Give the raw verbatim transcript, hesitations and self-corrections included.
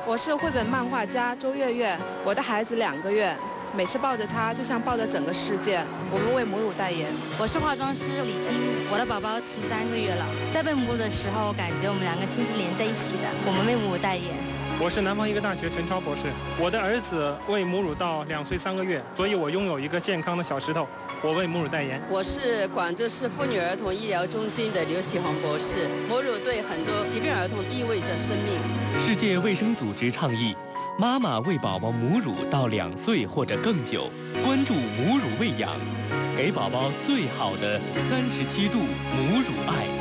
我是绘本漫画家周月月，我的孩子两个月，每次抱着他就像抱着整个世界。我们为母乳代言。 我是化妆师李晶，我的宝宝十三个月了，在喂母乳的时候，感觉我们两个心是连在一起的。我们为母乳代言。 我是南方医科大学陈超博士，我的儿子喂母乳到两岁三个月，所以我拥有一个健康的小石头。我为母乳代言。 我是广州市妇女儿童医疗中心的刘启红博士。母乳对很多疾病儿童意味着生命。 世界卫生组织倡议，妈妈喂宝宝母乳到两岁或者更久，关注母乳喂养，给宝宝最好的三十七度母乳爱。